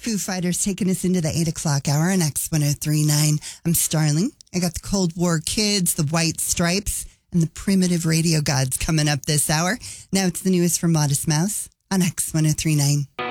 Foo Fighters taking us into the 8 o'clock hour on X1039. I'm Starling. I got the Cold War Kids, the White Stripes, and the Primitive Radio Gods coming up this hour. Now it's the news from Modest Mouse on X1039.